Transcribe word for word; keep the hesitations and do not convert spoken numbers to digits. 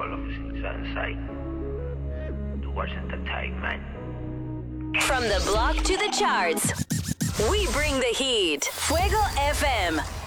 Colomb's Sunset towards entertainment. From the block to the charts, we bring the heat. Fuego F M.